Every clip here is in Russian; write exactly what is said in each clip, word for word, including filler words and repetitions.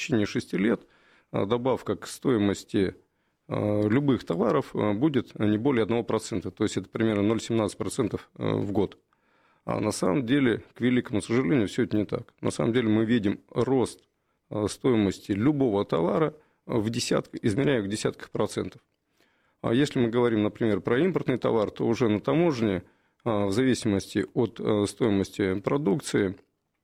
течение шести лет добавка к стоимости любых товаров будет не более одного процента, то есть это примерно ноль целых семнадцать сотых процента в год. А на самом деле, к великому сожалению, все это не так. На самом деле мы видим рост стоимости любого товара в десятках, измеряя в десятках процентов. А если мы говорим, например, про импортный товар, то уже на таможне, в зависимости от стоимости продукции,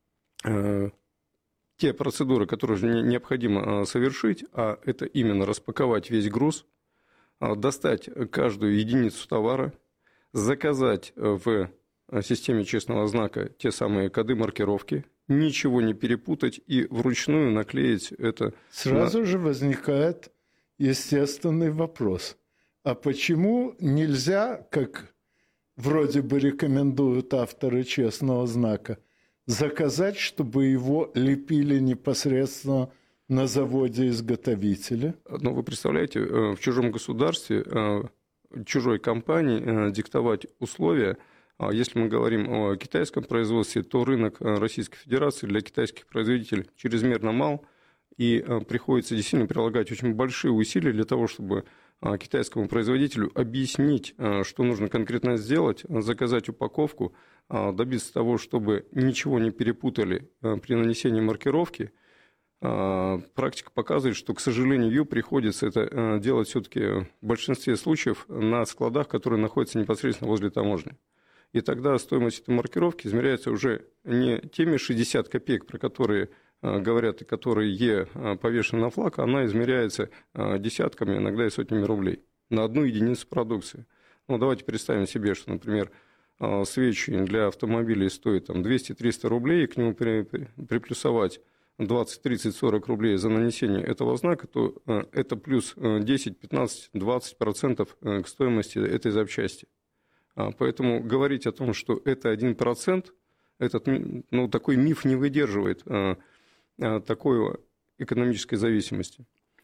те процедуры, которые необходимо совершить, а это именно распаковать весь груз, достать каждую единицу товара, заказать в системе честного знака те самые коды маркировки, ничего не перепутать и вручную наклеить это. Сразу на... же возникает естественный вопрос. А почему нельзя, как вроде бы рекомендуют авторы честного знака, заказать, чтобы его лепили непосредственно на заводе-изготовителе? Ну, вы представляете, в чужом государстве, чужой компании диктовать условия. Если мы говорим о китайском производстве, то рынок Российской Федерации для китайских производителей чрезмерно мал, и приходится действительно прилагать очень большие усилия для того, чтобы китайскому производителю объяснить, что нужно конкретно сделать, заказать упаковку, добиться того, чтобы ничего не перепутали при нанесении маркировки. Практика показывает, что, к сожалению, ее приходится это делать все-таки в большинстве случаев на складах, которые находятся непосредственно возле таможни. И тогда стоимость этой маркировки измеряется уже не теми шестьдесят копеек, про которые говорят и которые повешены на флаг, она измеряется десятками, иногда и сотнями рублей на одну единицу продукции. Ну, давайте представим себе, что, например, свечи для автомобилей стоят двести-триста рублей, и к нему приплюсовать двадцать, тридцать, сорок рублей за нанесение этого знака, то это плюс десять, пятнадцать, двадцать процентов к стоимости этой запчасти. Поэтому говорить о том, что это один процент, этот, ну, такой миф не выдерживает такой экономической зависимости.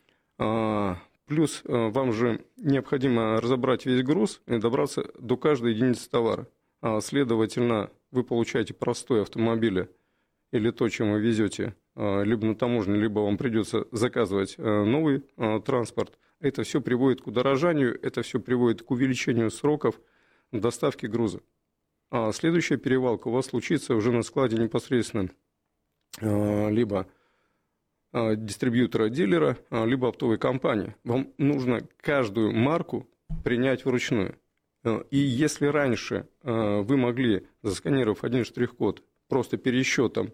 Плюс вам же необходимо разобрать весь груз и добраться до каждой единицы товара. Следовательно, вы получаете простой автомобиль или то, чем вы везете, либо на таможне, либо вам придется заказывать новый транспорт. Это все приводит к удорожанию, это все приводит к увеличению сроков доставки груза. А следующая перевалка у вас случится уже на складе непосредственно либо дистрибьютора-дилера, либо оптовой компании. Вам нужно каждую марку принять вручную. И если раньше вы могли, засканировав один штрих-код, просто пересчетом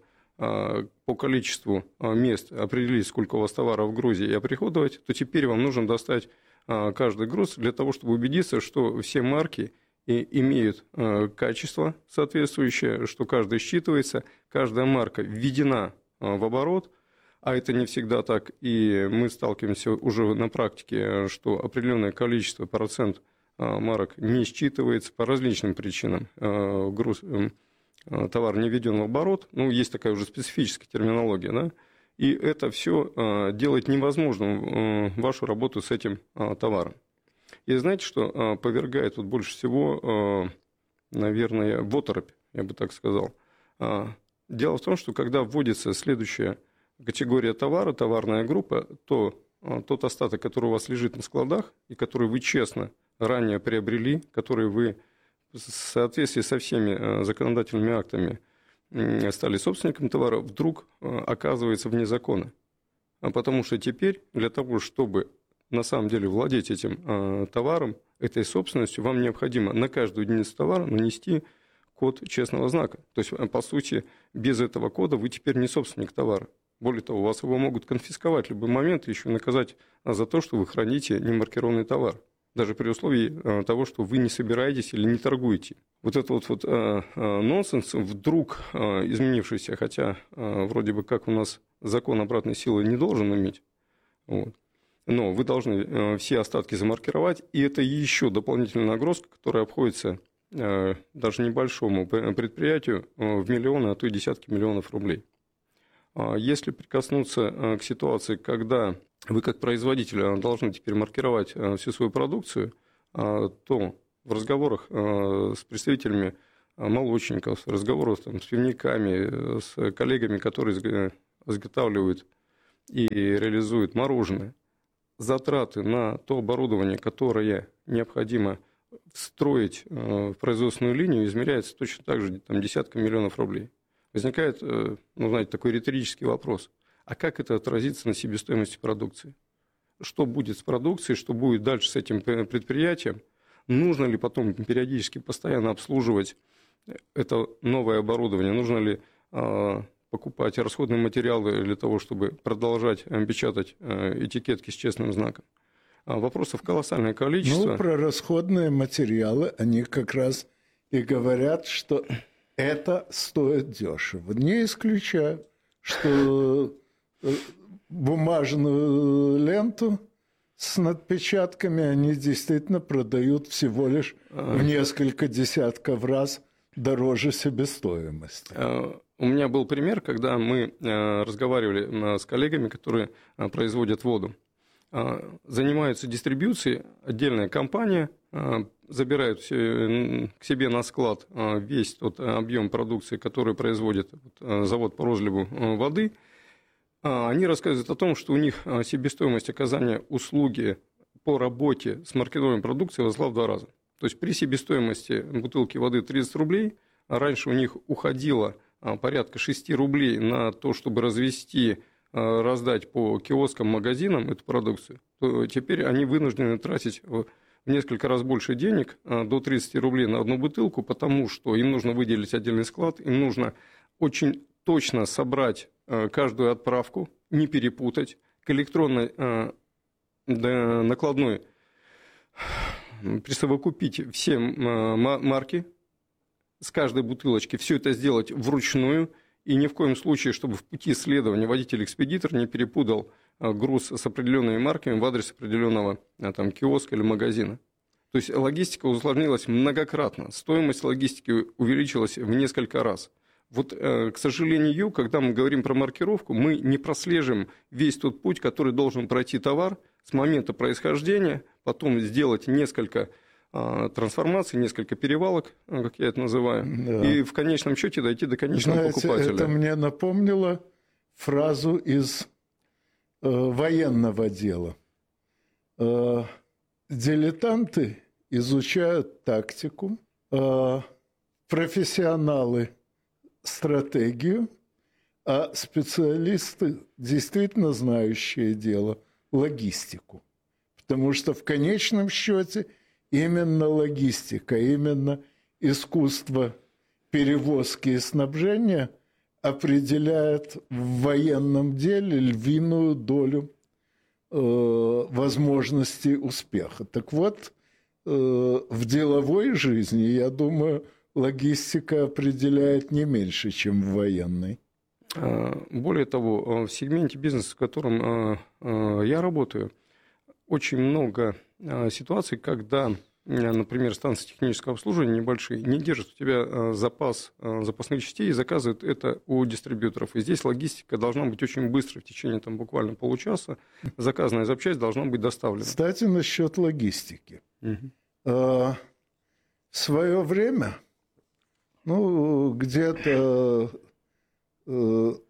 по количеству мест определить, сколько у вас товара в грузе, и оприходовать, то теперь вам нужно достать каждый груз для того, чтобы убедиться, что все марки и имеют качество соответствующее, что каждая считывается, каждая марка введена в оборот, а это не всегда так, и мы сталкиваемся уже на практике, что определенное количество, процент марок не считывается по различным причинам. Груз, товар не введен в оборот, ну, есть такая уже специфическая терминология, да, и это все делает невозможным вашу работу с этим товаром. И знаете, что повергает вот больше всего, наверное, в оторопь, я бы так сказал. Дело в том, что когда вводится следующая категория товара, товарная группа, то тот остаток, который у вас лежит на складах и который вы честно ранее приобрели, который вы в соответствии со всеми законодательными актами стали собственником товара, вдруг оказывается вне закона. Потому что теперь для того, чтобы на самом деле владеть этим э, товаром, этой собственностью, вам необходимо на каждую единицу товара нанести код честного знака. То есть, по сути, без этого кода вы теперь не собственник товара. Более того, у вас его могут конфисковать в любой момент и еще наказать за то, что вы храните немаркированный товар. Даже при условии э, того, что вы не собираетесь или не торгуете. Вот этот вот, вот э, э, нонсенс, вдруг э, изменившийся, хотя э, вроде бы как у нас закон обратной силы не должен иметь, вот. Но вы должны все остатки замаркировать, и это еще дополнительная нагрузка, которая обходится даже небольшому предприятию в миллионы, а то и десятки миллионов рублей. Если прикоснуться к ситуации, когда вы как производитель должны теперь маркировать всю свою продукцию, то в разговорах с представителями молочников, в разговорах там, с пивниками, с коллегами, которые изготавливают и реализует мороженое, затраты на то оборудование, которое необходимо встроить в производственную линию, измеряется точно так же там, десятками миллионов рублей. Возникает, ну, знаете, такой риторический вопрос. А как это отразится на себестоимости продукции? Что будет с продукцией, что будет дальше с этим предприятием? Нужно ли потом периодически постоянно обслуживать это новое оборудование? Нужно ли э, покупать расходные материалы для того, чтобы продолжать печатать э, этикетки с честным знаком? А вопросов колоссальное количество. Ну, про расходные материалы они как раз и говорят, что это стоит дешево. Не исключаю, что бумажную ленту с надпечатками они действительно продают всего лишь в несколько десятков раз дороже себестоимости. У меня был пример, когда мы разговаривали с коллегами, которые производят воду. Занимаются дистрибьюцией, отдельная компания, забирает к себе на склад весь тот объем продукции, который производит завод по розливу воды. Они рассказывают о том, что у них себестоимость оказания услуги по работе с маркетованной продукцией возросла в два раза. То есть при себестоимости бутылки воды тридцать рублей, а раньше у них уходило порядка шесть рублей на то, чтобы развести, раздать по киоскам, магазинам эту продукцию, то теперь они вынуждены тратить в несколько раз больше денег, до тридцать рублей на одну бутылку, потому что им нужно выделить отдельный склад, им нужно очень точно собрать каждую отправку, не перепутать, к электронной накладной присовокупить все марки с каждой бутылочки, все это сделать вручную, и ни в коем случае, чтобы в пути следования водитель-экспедитор не перепутал груз с определенными марками в адрес определенного там, киоска или магазина. То есть логистика усложнилась многократно, стоимость логистики увеличилась в несколько раз. Вот, к сожалению, когда мы говорим про маркировку, мы не прослеживаем весь тот путь, который должен пройти товар с момента происхождения, потом сделать несколько трансформаций, несколько перевалок, как я это называю, да. И в конечном счете дойти до конечного Знаете, покупателя. Это мне напомнило фразу из э, военного дела. Э, дилетанты изучают тактику, э, профессионалы стратегию, а специалисты, действительно знающие дело, логистику. Потому что в конечном счете именно логистика, именно искусство перевозки и снабжения определяет в военном деле львиную долю э, возможностей успеха. Так вот, э, в деловой жизни, я думаю, логистика определяет не меньше, чем в военной. Более того, в сегменте бизнеса, в котором я работаю, очень много ситуаций, когда, например, станции технического обслуживания небольшие не держат у тебя запас запасных частей и заказывают это у дистрибьюторов. И здесь логистика должна быть очень быстрой, в течение там, буквально получаса заказанная запчасть должна быть доставлена. Кстати, насчет логистики. Угу. В свое время, ну, где-то в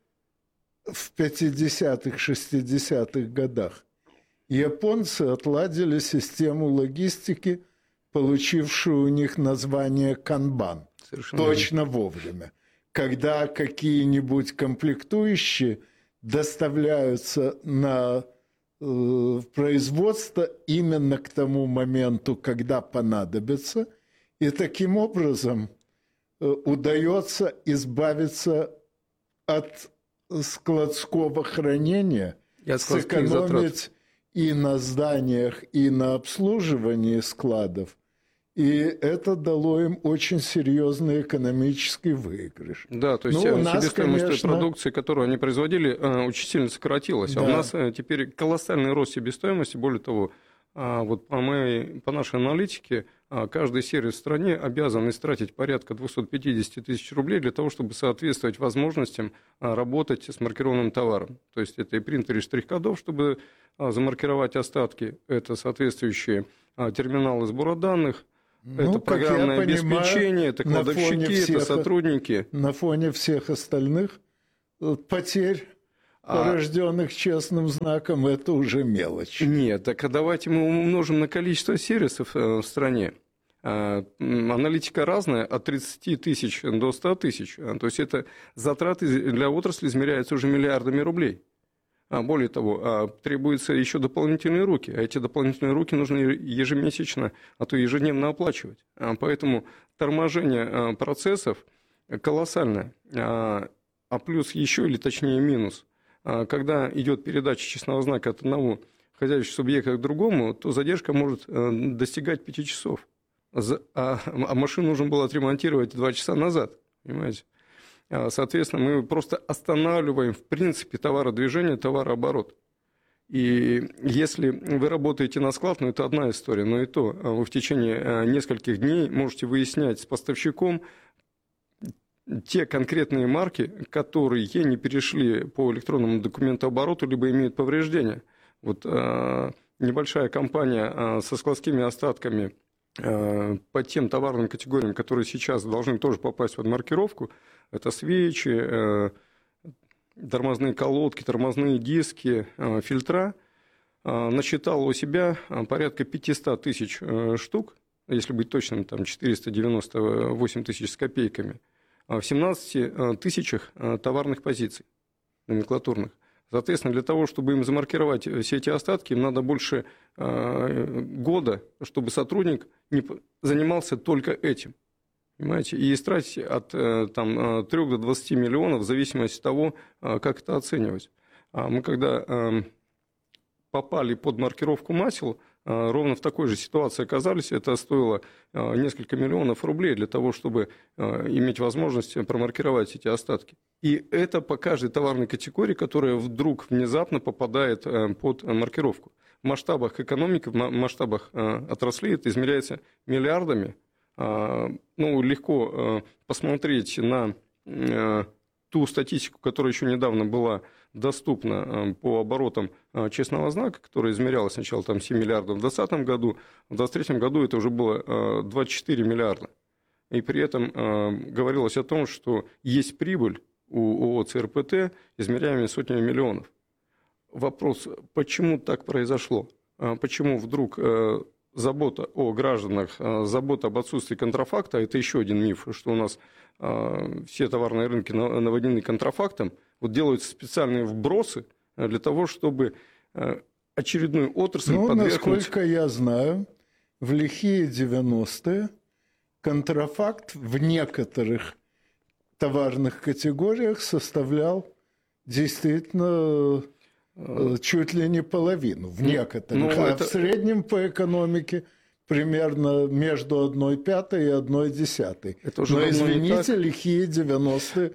пятидесятых, шестидесятых годах японцы отладили систему логистики, получившую у них название канбан. Совершенно точно верно. Вовремя. Когда какие-нибудь комплектующие доставляются на э, производство именно к тому моменту, когда понадобится, и таким образом э, удается избавиться от складского хранения, сэкономить и на зданиях, и на обслуживании складов. И это дало им очень серьезный экономический выигрыш. Да, то есть ну, себестоимость конечно... той продукции, которую они производили, очень сильно сократилась. Да. А у нас теперь колоссальный рост себестоимости. Более того, вот по, моей, по нашей аналитике, каждый сервис в стране обязан истратить порядка двести пятьдесят тысяч рублей для того, чтобы соответствовать возможностям работать с маркированным товаром. То есть это и принтеры штрих-кодов, чтобы замаркировать остатки, это соответствующие терминалы сбора данных, ну, это программное обеспечение, это кладовщики, всех, это сотрудники. На фоне всех остальных потерь порожденных честным знаком, это уже мелочь. Нет, так давайте мы умножим на количество сервисов в стране. Аналитика разная, от тридцати тысяч до ста тысяч. То есть это затраты для отрасли измеряются уже миллиардами рублей. Более того, требуются еще дополнительные руки, а эти дополнительные руки нужно ежемесячно, а то ежедневно оплачивать. Поэтому торможение процессов колоссальное. А плюс еще, или точнее минус, когда идет передача честного знака от одного хозяйственного субъекта к другому, то задержка может достигать пяти часов. А машину нужно было отремонтировать два часа назад, понимаете? Соответственно, мы просто останавливаем, в принципе, товародвижение, товарооборот. И если вы работаете на склад, ну, это одна история, но и то вы в течение нескольких дней можете выяснять с поставщиком те конкретные марки, которые не перешли по электронному документообороту, либо имеют повреждения. Вот небольшая компания со складскими остатками по тем товарным категориям, которые сейчас должны тоже попасть под маркировку, это свечи, тормозные колодки, тормозные диски, фильтра, насчитала у себя порядка пятьсот тысяч штук, если быть точным, там четыреста девяносто восемь тысяч с копейками, в семнадцати тысячах товарных позиций номенклатурных. Соответственно, для того, чтобы им замаркировать все эти остатки, им надо больше э, года, чтобы сотрудник не занимался только этим. Понимаете? И истратить от э, там, трёх до двадцати миллионов в зависимости от того, э, как это оценивать. А мы когда э, попали под маркировку масел, э, ровно в такой же ситуации оказались. Это стоило э, несколько миллионов рублей для того, чтобы э, иметь возможность промаркировать эти остатки. И это по каждой товарной категории, которая вдруг внезапно попадает под маркировку. В масштабах экономики, в масштабах отраслей это измеряется миллиардами. Ну, легко посмотреть на ту статистику, которая еще недавно была доступна по оборотам честного знака, которая измерялась сначала там, семь миллиардов в двадцатом году, в двадцать третьем году это уже было двадцать четыре миллиарда. И при этом говорилось о том, что есть прибыль у ООО ЦРПТ, измеряемые сотнями миллионов. Вопрос, почему так произошло? Почему вдруг забота о гражданах, забота об отсутствии контрафакта, это еще один миф, что у нас все товарные рынки наводнены контрафактом, вот делаются специальные вбросы для того, чтобы очередную отрасль ну, подвергнуть... насколько я знаю, в лихие девяностые контрафакт в некоторых товарных категориях составлял действительно чуть ли не половину в некоторых, ну, а это... в среднем по экономике примерно между одной пятой и одной десятой. Это уже но, извините, лихие девяностые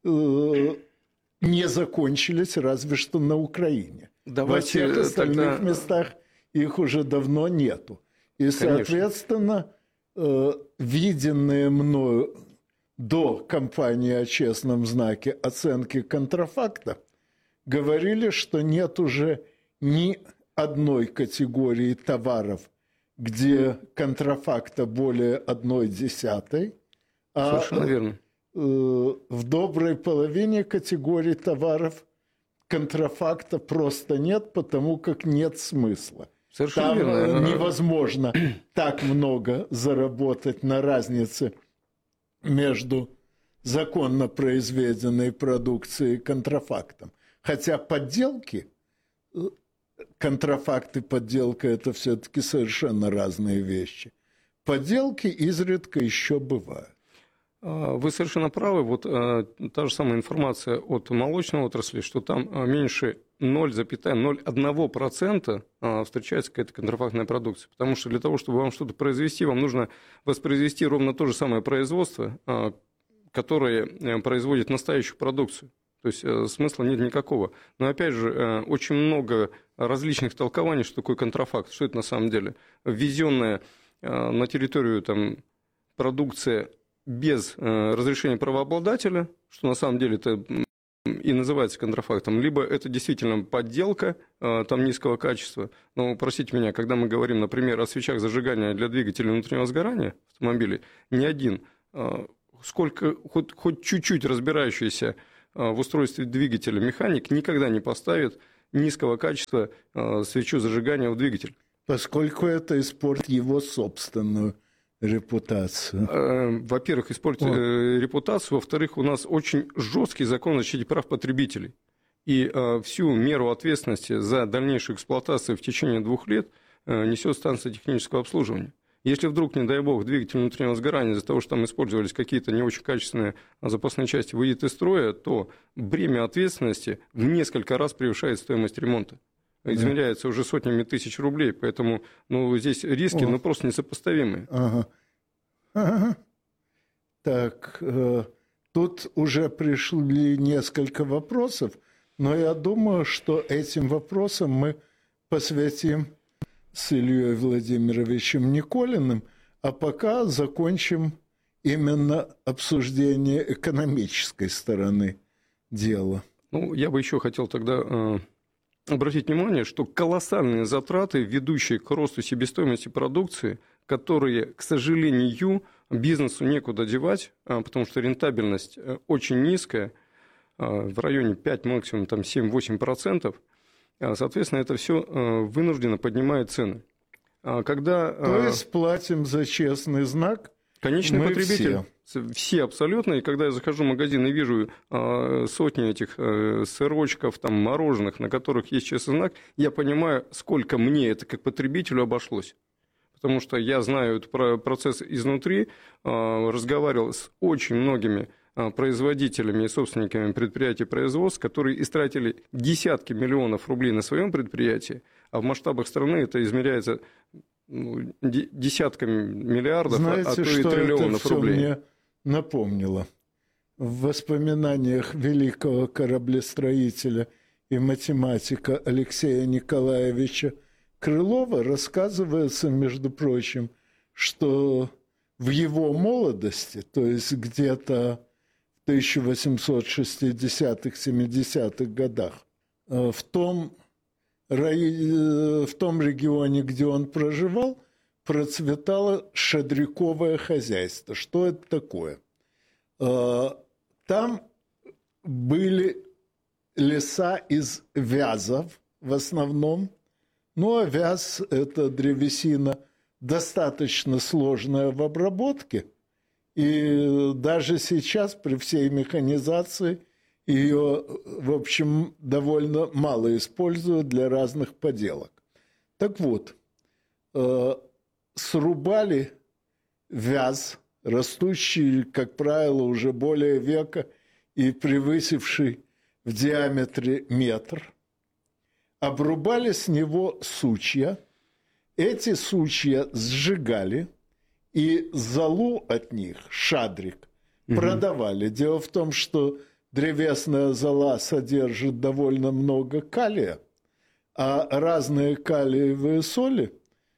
э, не закончились разве что на Украине. Давайте во всех остальных тогда... местах их уже давно нету. И, соответственно, э, виденные мною до кампании о честном знаке оценки контрафакта говорили, что нет уже ни одной категории товаров, где контрафакта более одной десятой, а верно. В доброй половине категорий товаров контрафакта просто нет, потому как нет смысла. Совершенно Там верно. Невозможно так много заработать на разнице между законно произведенной продукцией и контрафактом. Хотя подделки, контрафакт и подделка – это все-таки совершенно разные вещи. Подделки изредка еще бывают. Вы совершенно правы. Вот та же самая информация от молочной отрасли, что там меньше ноль целых ноль один процента встречается какая-то контрафактная продукция. Потому что для того, чтобы вам что-то произвести, вам нужно воспроизвести ровно то же самое производство, которое производит настоящую продукцию. То есть смысла нет никакого. Но опять же, очень много различных толкований, что такое контрафакт, что это на самом деле. Ввезенная на территорию там, продукция без разрешения правообладателя, что на самом деле это и называется контрафактом, либо это действительно подделка там, низкого качества. Но, простите меня, когда мы говорим, например, о свечах зажигания для двигателей внутреннего сгорания автомобилей, ни один, сколько, хоть, хоть чуть-чуть разбирающийся в устройстве двигателя. Механик никогда не поставит низкого качества свечу зажигания в двигатель. Поскольку это испортит его собственную репутацию. Во-первых, испортит О. репутацию. Во-вторых, у нас очень жесткий закон о защите прав потребителей. И всю меру ответственности за дальнейшую эксплуатацию в течение двух лет несет станция технического обслуживания. Если вдруг, не дай бог, двигатель внутреннего сгорания из-за того, что там использовались какие-то не очень качественные запасные части, выйдет из строя, то бремя ответственности в несколько раз превышает стоимость ремонта. Измеряется да. уже сотнями тысяч рублей, поэтому ну, здесь риски ну, просто несопоставимые. Ага. Ага. Так, э, тут уже пришли несколько вопросов, но я думаю, что этим вопросам мы посвятим с Ильей Владимировичем Николиным, а пока закончим именно обсуждение экономической стороны дела. Ну, я бы еще хотел тогда э, обратить внимание, что колоссальные затраты, ведущие к росту себестоимости продукции, которые, к сожалению, бизнесу некуда девать, э, потому что рентабельность э, очень низкая, э, в районе пять, максимум там семь-восемь процентов. Соответственно, это все вынужденно поднимает цены. Когда... То есть платим за честный знак? Конечный мы потребитель. Все. все абсолютно. И когда я захожу в магазин и вижу сотни этих сырочков, там, мороженых, на которых есть честный знак, я понимаю, сколько мне это как потребителю обошлось. Потому что я знаю этот процесс изнутри, разговаривал с очень многими производителями и собственниками предприятий производств, которые истратили десятки миллионов рублей на своем предприятии, а в масштабах страны это измеряется ну, десятками миллиардов, Знаете, а то и что триллионов это рублей. Мне напомнило. В воспоминаниях великого кораблестроителя и математика Алексея Николаевича Крылова рассказывается, между прочим, что в его молодости, то есть где-то в тысяча восемьсот шестидесятых-семидесятых годах, в том, в том регионе, где он проживал, процветало шадряковое хозяйство. Что это такое? Там были леса из вязов в основном. Ну, а вяз – это древесина достаточно сложная в обработке. И даже сейчас при всей механизации ее, в общем, довольно мало используют для разных поделок. Так вот, срубали вяз, растущий, как правило, уже более века и превысивший в диаметре метр, обрубали с него сучья, эти сучья сжигали, и золу от них, шадрик, угу. продавали. Дело в том, что древесная зола содержит довольно много калия, а разные калиевые соли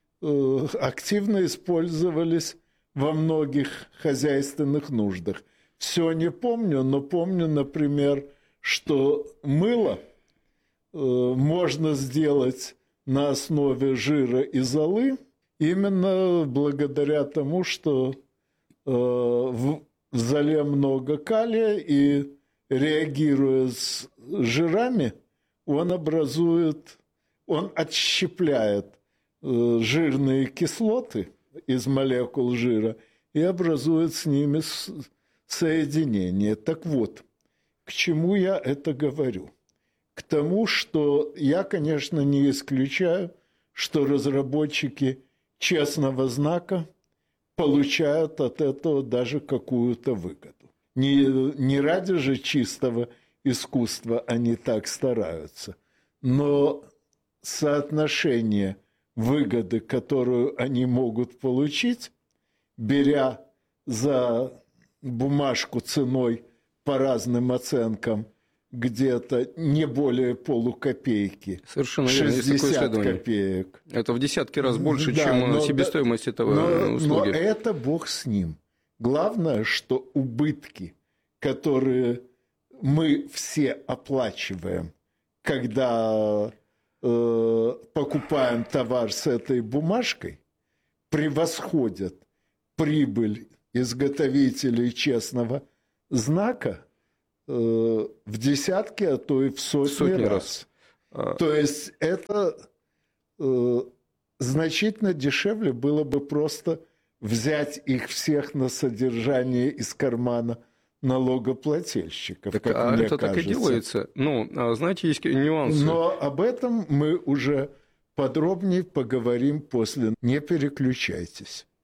э, активно использовались во многих хозяйственных нуждах. Все не помню, но помню, например, что мыло э, можно сделать на основе жира и золы, именно благодаря тому, что э, в золе много калия, и реагируя с жирами, он образует, он отщепляет э, жирные кислоты из молекул жира и образует с ними соединение. Так вот, к чему я это говорю? К тому, что я, конечно, не исключаю, что разработчики честного знака получают от этого даже какую-то выгоду. Не, не ради же чистого искусства они так стараются, но соотношение выгоды, которую они могут получить, беря за бумажку ценой по разным оценкам где-то не более полукопейки. Совершенно верно, есть такое исследование. Копеек. Это в десятки раз больше, да, чем но, себестоимость да, этого но, услуги. Но это бог с ним. Главное, что убытки, которые мы все оплачиваем, когда э, покупаем товар с этой бумажкой, превосходят прибыль изготовителей честного знака в десятки, а то и в сотни, сотни раз. раз. То есть это э, значительно дешевле было бы просто взять их всех на содержание из кармана налогоплательщиков, Так, как а мне это кажется. так и делается. Ну, знаете, есть нюансы. Но об этом мы уже подробнее поговорим после. Не переключайтесь.